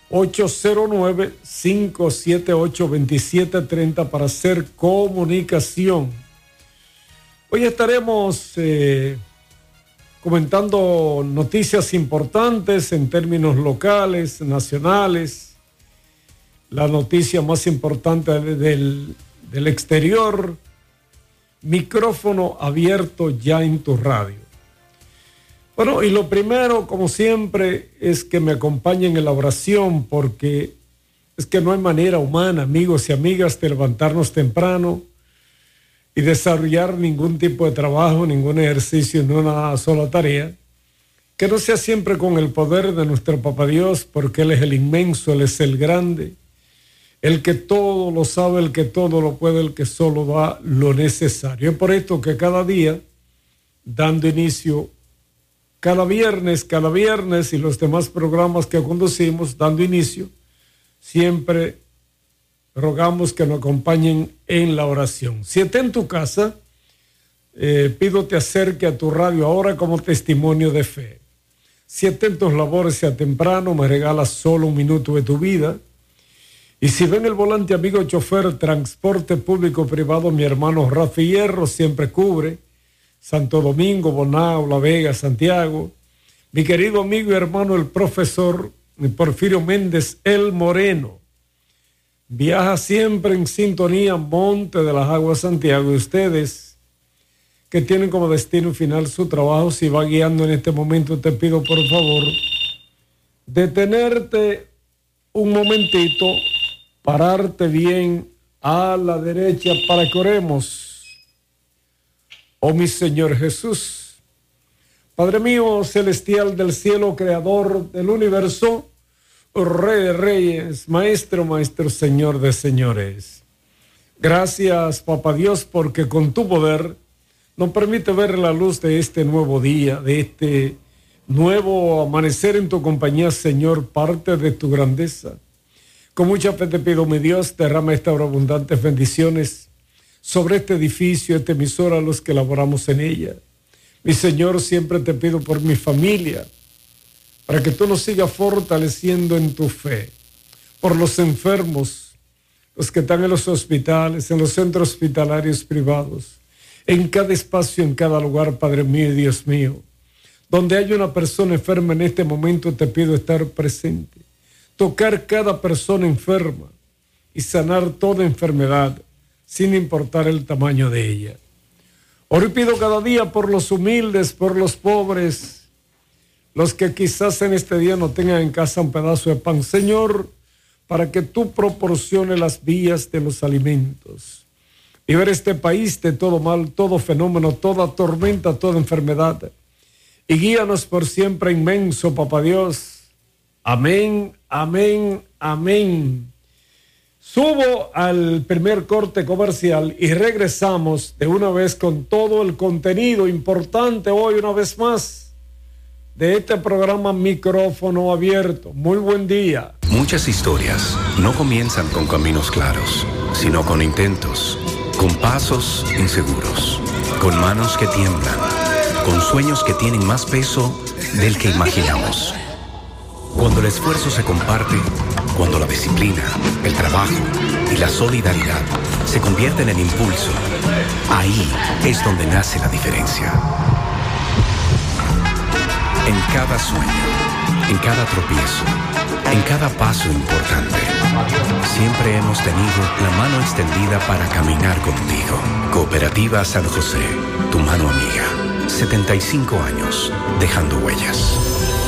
809-578-2730 para hacer comunicación. Hoy estaremos comentando noticias importantes en términos locales, nacionales, la noticia más importante del exterior. Micrófono abierto ya en tu radio. Bueno, y lo primero, como siempre, es que me acompañen en la oración, porque es que no hay manera humana, amigos y amigas, de levantarnos temprano y desarrollar ningún tipo de trabajo, ningún ejercicio, ni una sola tarea, que no sea siempre con el poder de nuestro Papá Dios, porque Él es el inmenso, Él es el grande, el que todo lo sabe, el que todo lo puede, el que solo da lo necesario. Es por esto que cada día, dando inicio, cada viernes y los demás programas que conducimos, dando inicio, siempre rogamos que nos acompañen en la oración. Si está en tu casa, pido te acerque a tu radio ahora como testimonio de fe. Si está en tus labores, sea temprano, me regalas solo un minuto de tu vida. Y si ven el volante, amigo chofer, transporte público privado, mi hermano Rafi Hierro siempre cubre Santo Domingo, Bonao, La Vega, Santiago. Mi querido amigo y hermano, el profesor Porfirio Méndez, el Moreno. Viaja siempre en sintonía Monte de las Aguas, Santiago. Y ustedes que tienen como destino final su trabajo, si va guiando en este momento, te pido por favor detenerte un momentito, pararte bien a la derecha para que oremos. Oh mi Señor Jesús, Padre mío celestial del cielo, creador del universo, Rey de reyes, maestro, Señor de señores. Gracias, Papá Dios, porque con tu poder nos permite ver la luz de este nuevo día, de este nuevo amanecer en tu compañía, Señor, parte de tu grandeza. Con mucha fe te pido, mi Dios, derrama estas abundantes bendiciones sobre este edificio, esta emisora, los que laboramos en ella. Mi Señor, siempre te pido por mi familia, para que tú nos sigas fortaleciendo en tu fe, por los enfermos, los que están en los hospitales, en los centros hospitalarios privados, en cada espacio, en cada lugar, Padre mío y Dios mío. Donde hay una persona enferma en este momento, te pido estar presente, tocar cada persona enferma y sanar toda enfermedad, sin importar el tamaño de ella. Hoy pido cada día por los humildes, por los pobres, los que quizás en este día no tengan en casa un pedazo de pan, Señor, para que tú proporciones las vías de los alimentos. Libera este país de todo mal, todo fenómeno, toda tormenta, toda enfermedad. Y guíanos por siempre, inmenso Papá Dios. Amén, amén, amén. Subo al primer corte comercial y regresamos de una vez con todo el contenido importante hoy, una vez más, de este programa Micrófono Abierto. Muy buen día. Muchas historias no comienzan con caminos claros, sino con intentos, con pasos inseguros, con manos que tiemblan, con sueños que tienen más peso del que imaginamos. Cuando el esfuerzo se comparte, cuando la disciplina, el trabajo y la solidaridad se convierten en impulso, ahí es donde nace la diferencia. En cada sueño, en cada tropiezo, en cada paso importante, siempre hemos tenido la mano extendida para caminar contigo. Cooperativa San José, tu mano amiga. 75 años, dejando huellas.